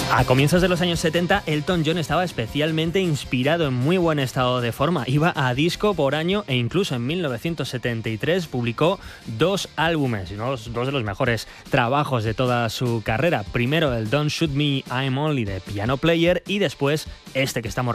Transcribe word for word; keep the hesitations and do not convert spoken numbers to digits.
A comienzos de los años setenta, Elton John estaba especialmente inspirado, en muy buen estado de forma. Iba a disco por año e incluso en mil novecientos setenta y tres publicó dos álbumes, dos, dos de los mejores trabajos de toda su carrera. Primero el Don't Shoot Me, I'm Only de Piano Player y después este que estamos